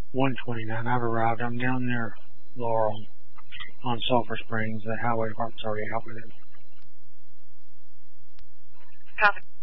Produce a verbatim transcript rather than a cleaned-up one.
one twenty-nine. I've arrived. I'm down there, Laurel, on Sulphur Springs. The highway department's already out with it. Copy.